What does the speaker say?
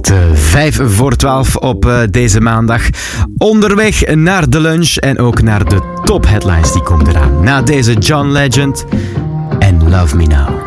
5:55 op deze maandag. Onderweg naar de lunch en ook naar de top headlines die komen eraan. Na deze John Legend en Love Me Now.